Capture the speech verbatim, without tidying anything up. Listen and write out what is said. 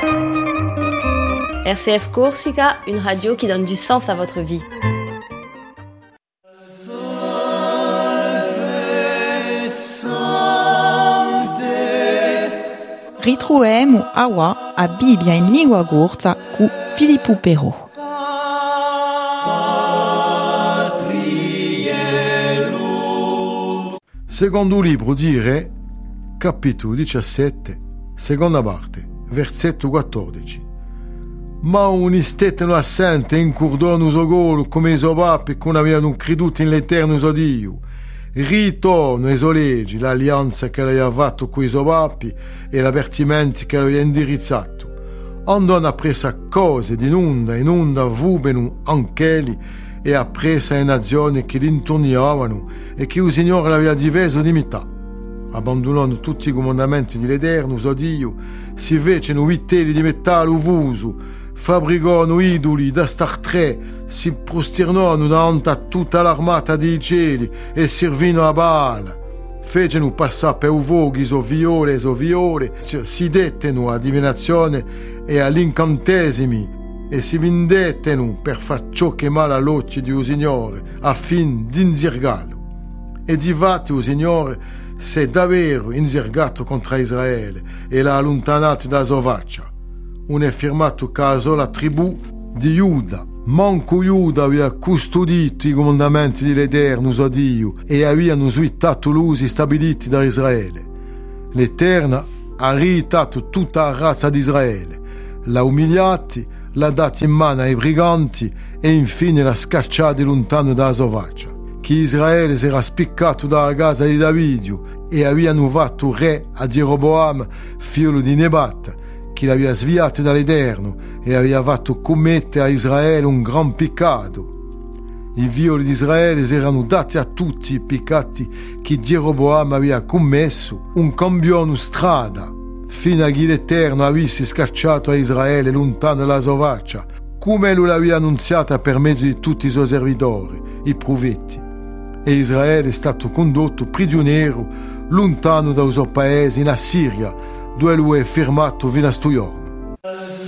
R C F Corsica, une radio qui donne du sens à votre vie. Ritroviamo awa a Bibbia in lingua corsa con Filippo Però. Secondo libro di Re, capitolo diciassette, seconda parte, versetto quattordici. Ma un istante lo assente incurdò nuso golo come i suoi papi che non avevano creduto in l'eterno suo Dio. Ritorno ai suoi leggi, l'alleanza che aveva fatto con i suoi papi e l'avvertimento che aveva indirizzato. Andò a presa cose di inonda in onda vubenu anch'eli e a presa in nazioni che li intorniavano e che il Signore l'aveva diviso di metà. Abbandonando tutti i comandamenti dell'Eterno, suo Dio, si fecero vitelli di metallo uvuso, fabbricano idoli da star tre, si prostirnano davanti a tutta l'armata dei cieli e servino a Baal. Fecero passare per voghi so viole e so viole, si detteno a divinazione e all'incantesimi e si vendetteno per far ciò che è male all'occhio di un Signore, a fin di inzirgarlo. E difatti il Signore si è davvero inzirgato contro Israele e l'ha allontanato da sua faccia. Un è firmato caso la tribù di Giuda. Manco Giuda aveva custodito i comandamenti dell'Eterno suo Dio e avevano swittato l'usi stabiliti da Israele. L'Eterno ha riitato tutta la razza di Israele, l'ha umiliati, l'ha dato in mano ai briganti e infine l'ha scacciati lontano dalla sua faccia. Che Israele si era spiccato dalla casa di Davidio e avevano fatto re a Jeroboam, figlio di Nebat, che l'aveva sviato dall'Eterno e aveva fatto commettere a Israele un gran peccato. I figli di Israele si erano dati a tutti i peccati che Jeroboam aveva commesso, un cambiano strada, fino a che l'Eterno avesse scacciato a Israele lontano dalla sua faccia, come lui l'aveva annunziata per mezzo di tutti i suoi servitori, i profeti. E Israele è stato condotto prigioniero lontano dal suo paese in Assiria, dove lui è fermato fino a sto giorno.